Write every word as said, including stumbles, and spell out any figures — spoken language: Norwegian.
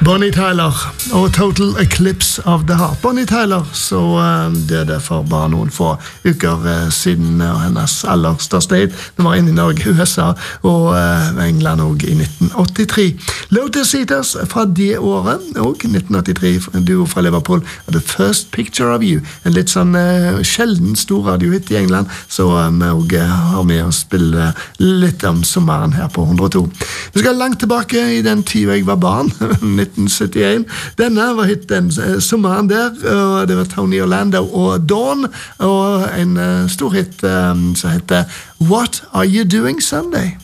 Bonnie Tyler og Total Eclipse of the Heart. Bonnie Tyler så uh, døde for bare noen få uker uh, siden uh, hennes aller største hit. Den var inne i Norge, U S A og uh, England også i nitten åttitre. Lotus Eaters fra det året, og nitten åttitre, en duo fra Liverpool, The First Picture of You. En litt sånn uh, sjelden stor radiohit i England, så uh, vi også, uh, har med å spille litt om sommeren her på hundre og to. Vi skal langt tilbake i den tid jeg var barn, nitten syttien. Denne var hit den uh, sommeren der, og det var Tony Orlando og Dawn, og en uh, stor hit um, som heter What Are You Doing Sunday?